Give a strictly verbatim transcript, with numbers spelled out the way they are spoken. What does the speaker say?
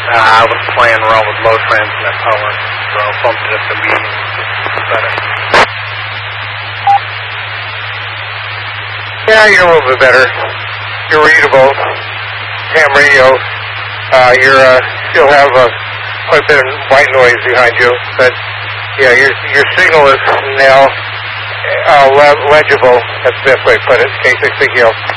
Uh, I was playing around with low transmit power, so I bumped it up to medium. Better. Yeah, you're a little bit better. You're readable. Ham radio. Uh, you're uh, still have uh, quite a bit of white noise behind you, but yeah, your your signal is now uh, le- legible. That's the best way to put it. K six Big Hill.